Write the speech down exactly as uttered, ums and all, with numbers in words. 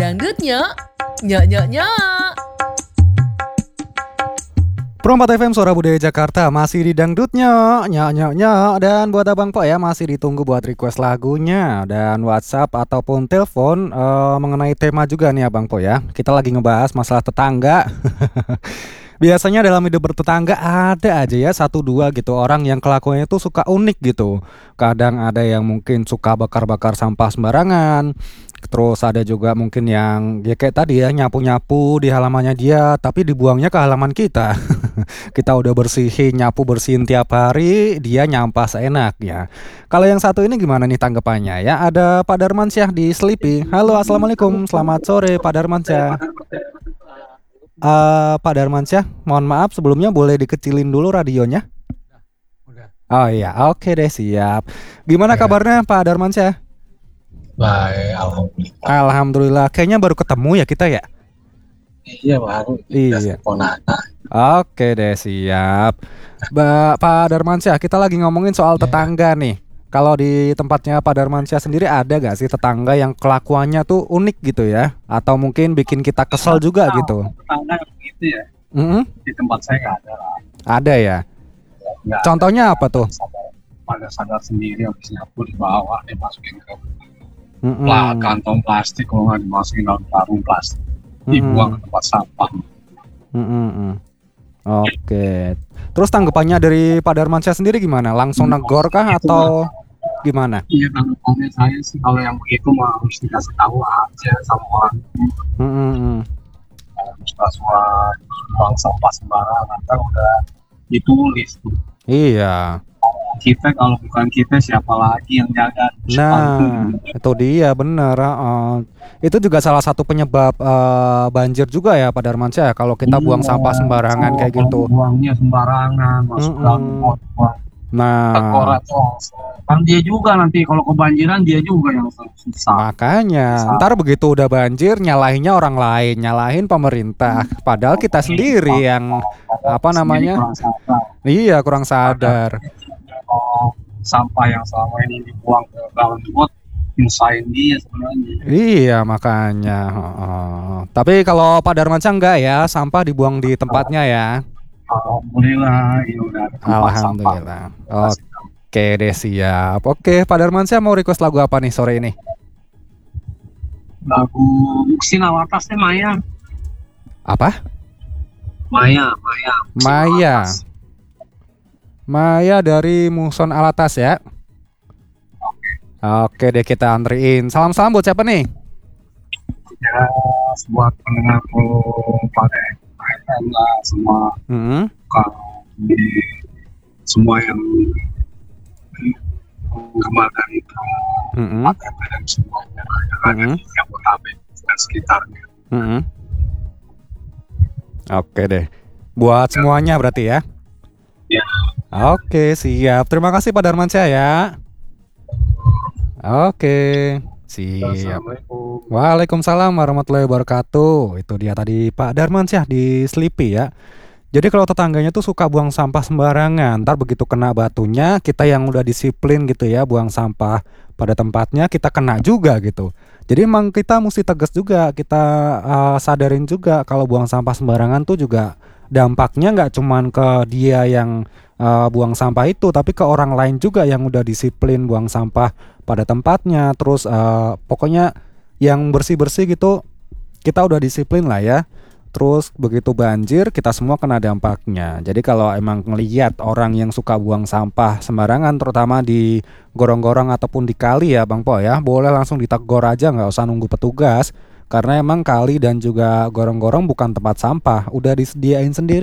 dangdutnya, nyok nyok nyok. Pro empat F M Suara Budaya Jakarta masih di dangdutnya, nyok nyok nyok. Dan buat Abang Po ya, masih ditunggu buat request lagunya dan WhatsApp ataupun telepon eh, mengenai tema juga nih Abang Po ya. Kita lagi ngebahas masalah tetangga. Biasanya dalam hidup bertetangga ada aja ya satu dua gitu orang yang kelakuannya tuh suka unik gitu. Kadang ada yang mungkin suka bakar-bakar sampah sembarangan. Terus ada juga mungkin yang ya kayak tadi ya nyapu-nyapu di halamannya dia tapi dibuangnya ke halaman kita. Kita udah bersihin, nyapu bersihin tiap hari, dia nyampah seenaknya. Kalau yang satu ini gimana nih tanggapannya ya? Ada Pak Darmansyah di Sleepy. Halo, assalamualaikum, selamat sore Pak Darmansyah. Uh, Pak Darmansyah, mohon maaf sebelumnya boleh dikecilin dulu radionya? Oh iya, oke deh siap. Gimana kabarnya Pak Darmansyah? Baik, alhamdulillah. Alhamdulillah, kayaknya baru ketemu ya kita ya? Iya baru. Iya. Ponana. Oke deh siap. Ba- Pak Darmansyah, kita lagi ngomongin soal tetangga nih. Kalau di tempatnya Pak Darmansyah sendiri ada gak sih tetangga yang kelakuannya tuh unik gitu ya? Atau mungkin bikin kita kesel juga gitu? Tetangga yang begitu ya? Mm-hmm. Di tempat saya nggak ada lah. Ada ya? Nggak Contohnya apa tuh? Pada sadar sendiri habis nyapu di bawah dimasukin ke Mm-mm. pla- kantong plastik, kalau nggak dimasukin dalam karung plastik, dibuang ke tempat sampah. Mm-mm. Oke. Terus tanggapannya dari Pak Darmansyah sendiri gimana? Langsung negor kah atau gimana? Iya, tanggapannya saya sih kalau yang begitu mah harus dikasih tahu aja sama orang. Mm-mm. Suka-suka buang sampah sembarangan kan udah ditulis tuh. Iya. Kita kalau bukan kita siapa lagi yang jaga? Nah, itu dia bener. uh, Itu juga salah satu penyebab uh, banjir juga ya Pak Darmansyah. Kalau kita buang sampah sembarangan kayak gitu. Buangnya sembarangan, masuk Mm-mm. dalam pot, buang Nah, tekorat, oh, kan dia juga nanti kalau kebanjiran dia juga yang susah. makanya Susah. ntar begitu udah banjir nyalahinnya orang lain, nyalahin pemerintah. Padahal kita sendiri yang apa namanya? Kurang sadar. Iya kurang sadar. Oh, sampah yang selama ini dibuang ke dalam pot nyusahin dia sebenarnya. Iya makanya. uh, Tapi kalau Pak Darmansyah enggak ya, sampah dibuang di tempatnya ya. Alhamdulillah, ya udah ada tempat Alhamdulillah. sampah. Oke deh siap. Oke Pak Darmansyah mau request lagu apa nih sore ini? Lagu Muxin Alatasnya Maya. Apa? Maya, Maya. Muxin Maya. Alatas. Maya dari Muson Alatas ya. Oke deh kita antriin. Salam-salam buat siapa nih? Ya, buat pendengarku pada F M lah, semua Hmm. kalau di semua yang menggemar itu Hmm. F M semuanya yang ada Mm-mm. di Jabodetabek dan sekitarnya. Hmm. Oke deh. Buat semuanya berarti ya. Ya, Oke siap. Terima kasih Pak Darmansyah ya. Oke siap. Assalamualaikum. Waalaikumsalam warahmatullahi wabarakatuh. Itu dia tadi Pak Darmansyah di Sleepy ya. Jadi kalau tetangganya tuh suka buang sampah sembarangan, ntar begitu kena batunya, kita yang udah disiplin gitu ya, buang sampah pada tempatnya, kita kena juga gitu. Jadi emang kita mesti tegas juga, kita uh, sadarin juga kalau buang sampah sembarangan tuh juga dampaknya nggak cuman ke dia yang uh, buang sampah itu, tapi ke orang lain juga yang udah disiplin buang sampah pada tempatnya. Terus uh, pokoknya yang bersih-bersih gitu, kita udah disiplin lah ya. Terus begitu banjir kita semua kena dampaknya. Jadi kalau emang ngelihat orang yang suka buang sampah sembarangan, terutama di gorong-gorong ataupun di kali ya Bang Po ya, boleh langsung ditegur aja, nggak usah nunggu petugas. Karena emang kali dan juga gorong-gorong bukan tempat sampah, udah disediain sendiri.